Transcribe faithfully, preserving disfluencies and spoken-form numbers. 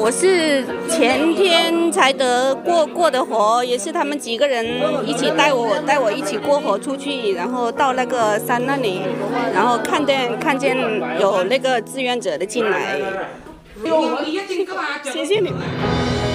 我是前天才得过过的河，也是他们几个人一起带我带我一起过河出去，然后到那个山那里，然后看见看见有那个志愿者的进来，谢谢你们。